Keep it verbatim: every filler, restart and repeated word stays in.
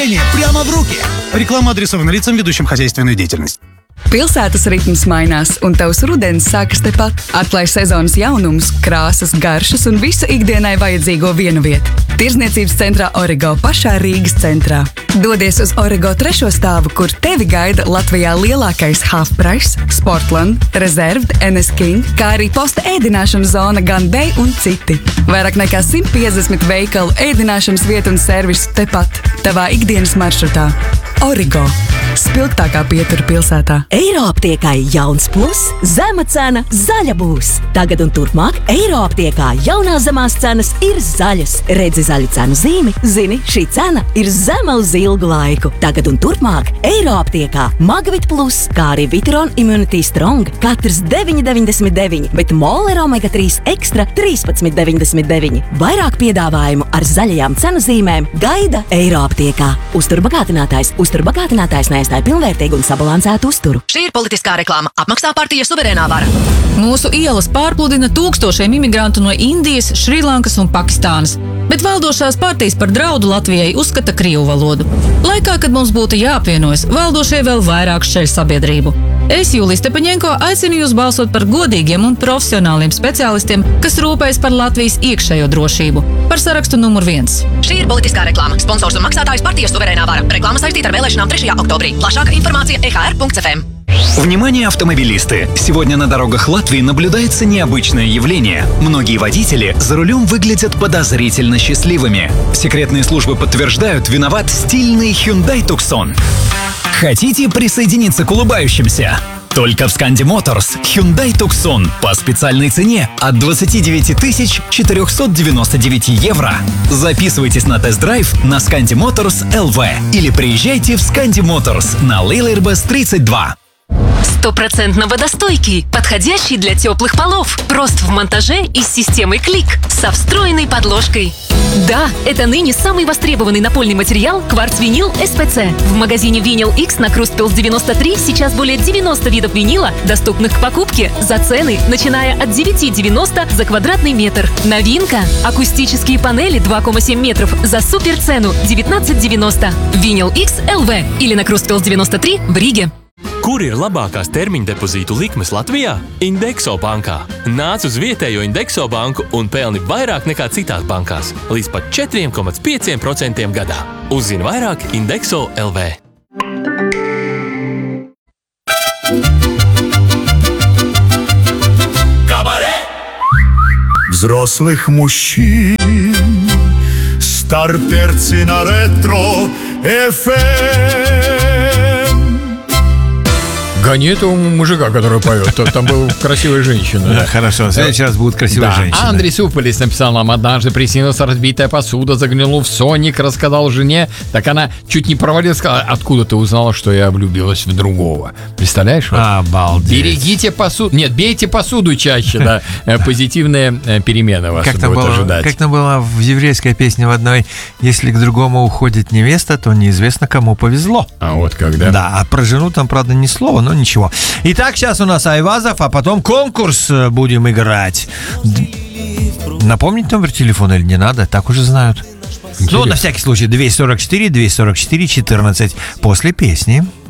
Прямо в руки. Реклама адресована лицам, ведущим хозяйственную деятельность. Pilsētas ritms mainās, un tavs rudens sākas tepat. Atklāj sezonas jaunumus, krāsas, garšas un visu ikdienai vajadzīgo vienu vietu. Tirzniecības centrā Origo pašā Rīgas centrā. Dodies uz Origo trešo stāvu, kur tevi gaida Latvijā lielākais Half Price, Sportland, Reserved, N S King, kā arī posta ēdināšanas zona Gun Day un citi. Vairāk nekā simt piecdesmit veikalu, ēdināšanas vietu un servisu tepat, tavā ikdienas maršrutā. Origo. Spilgtākā pietura pilsētā. Eiroaptiekai jauns plus, zema cena, zaļa būs. Tagad un turpmāk Eiroaptiekā jaunās zemās cenas ir zaļas. Redzi zaļu cenu zīmi, zini, šī cena ir zema uz ilgu laiku. Tagad un turpmāk Eiroaptiekā Magvit plus, kā arī Viteron Immunity Strong, katrs deviņi deviņdesmit deviņi, bet Moler Omega trīs Extra trīspadsmit deviņdesmit deviņi. Vairāk piedāvājumu ar zaļajām cenu zīmēm gaida Eiroaptiekā. Uzturbagātinātājs, uzturbagātinātājs neaizstāja pilnvērtīgu un sabalansētu uzturu. Šī ir politiskā reklāma. Apmaksā partija Suverēnā vara. Mūsu ielas pārpludina tūkstošiem imigrantu no Indijas, Šrilankas un Pakistānas, bet valdošās partijas par draudu Latvijai uzskata krievu valodu. Laikā, kad mums būtu jāapvienojas, valdošie vēl vairāk šķeļ sabiedrību. Es, Julija Stepaņenko, aicinu jūs balsot par godīgiem un profesionāliem speciālistiem, kas rūpējas par Latvijas iekšējo drošību. Par sarakstu numur viens. Šī ir politiskā reklāma. Sponsors un maksātājs partija Suverēnā vara. Reklāma saistīta ar vēlēšanām trešajā oktobrī. Plašāka информация e h r punkt f m. Внимание, автомобилисты! Сегодня на дорогах Латвии наблюдается необычное явление. Многие водители за рулем выглядят подозрительно счастливыми. Секретные службы подтверждают, виноват стильный Hyundai Tucson. Хотите присоединиться к улыбающимся? Только в Scandi Motors Hyundai Tucson по специальной цене от двадцать девять тысяч четыреста девяносто девять евро. Записывайтесь на тест-драйв на Scandi Motors эл ви или приезжайте в Scandi Motors на Лейлербас тридцать два. Стопроцентно водостойкий, подходящий для теплых полов. Прост в монтаже и с системой клик, со встроенной подложкой. Да, это ныне самый востребованный напольный материал кварц-винил эс пэ цэ. В магазине Vinyl X на Крустпилс девяносто три сейчас более девяносто видов винила, доступных к покупке за цены, начиная от девять девяносто за квадратный метр. Новинка – акустические панели два целых семь метров за суперцену девятнадцать девяносто. Vinyl X эл ви или на Крустпилс девяносто три в Риге. Kur ir labākās termiņa depozītu likmes Latvijā? Indexo bankā. Nāc uz vietējo Indexo banku un pelni vairāk nekā citās bankās. Līdz pat četri komats pieci procenti gadā. Uzzini vairāk Indexo эл ви. Взрослых мужчин старперцы на ретро эф эм. Гони этого мужика, который поет. Там была красивая женщина. Да, хорошо. В следующий раз будет красивая да. женщина. Андрей Суполис написал нам: однажды приснилась разбитая посуда, заглянул в сонник, рассказал жене. Так она чуть не провалилась, сказала: откуда ты узнала, что я влюбилась в другого? Представляешь? Вот. Обалдеть. Берегите посуду. Нет, бейте посуду чаще, да. Позитивные перемены вас будут ожидать. Как там было в еврейской песне в одной: если к другому уходит невеста, то неизвестно, кому повезло. А вот когда. Да, а про жену там, правда, ни слова, но ничего. Итак, сейчас у нас Айвазов, а потом конкурс будем играть. Напомнить номер телефона или не надо? Так уже знают. Интересно. Ну, на всякий случай, двести сорок четыре двести сорок четыре четырнадцать после песни.